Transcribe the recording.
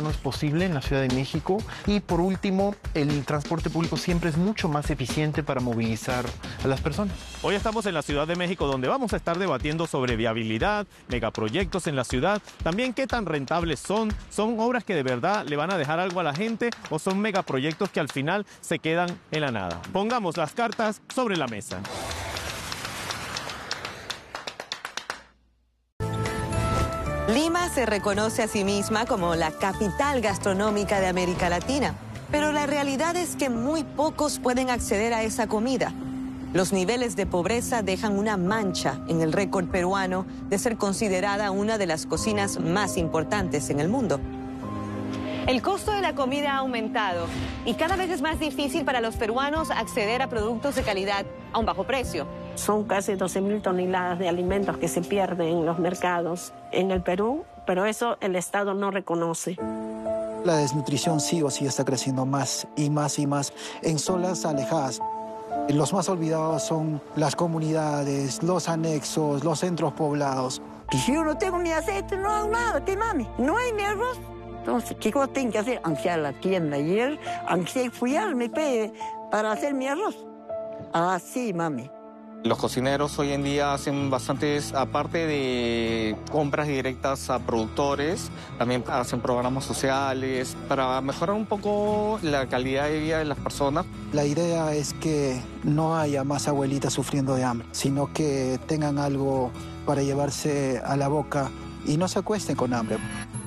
no es posible en la Ciudad de México. Y por último, el transporte público siempre es mucho más eficiente para movilizar a las personas. Hoy estamos en la Ciudad de México, donde vamos a estar debatiendo sobre viabilidad, megaproyectos en la ciudad, también qué tan rentables son obras que de verdad le van a dejar algo a la gente o son megaproyectos que al final se quedan en la nada. Pongamos las cartas sobre la mesa. Lima se reconoce a sí misma como la capital gastronómica de América Latina, pero la realidad es que muy pocos pueden acceder a esa comida. Los niveles de pobreza dejan una mancha en el récord peruano de ser considerada una de las cocinas más importantes en el mundo. El costo de la comida ha aumentado y cada vez es más difícil para los peruanos acceder a productos de calidad a un bajo precio. Son casi 12.000 toneladas de alimentos que se pierden en los mercados en el Perú, pero eso el Estado no reconoce. La desnutrición sí o sí está creciendo más y más y más en zonas alejadas. Los más olvidados son las comunidades, los anexos, los centros poblados. Si yo no tengo mi aceite, no hago nada, ¿qué mami? No hay mi arroz. Entonces, ¿qué cosa tengo que hacer? Aunque a la tienda ayer, aunque fui a me pide para hacer mi arroz. Así, mami. Los cocineros hoy en día hacen bastantes, aparte de compras directas a productores, también hacen programas sociales para mejorar un poco la calidad de vida de las personas. La idea es que no haya más abuelitas sufriendo de hambre, sino que tengan algo para llevarse a la boca y no se acuesten con hambre.